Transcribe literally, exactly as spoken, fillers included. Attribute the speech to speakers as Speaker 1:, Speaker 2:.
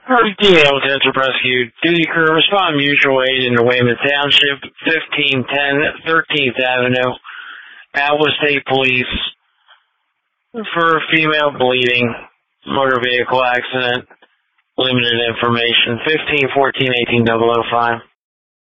Speaker 1: D L Dental Rescue. Duty crew, respond mutual aid in the Weymouth Township, fifteen ten thirteenth Avenue. Alva State Police for female bleeding, motor vehicle accident, limited information, fifteen fourteen eighteen double oh five.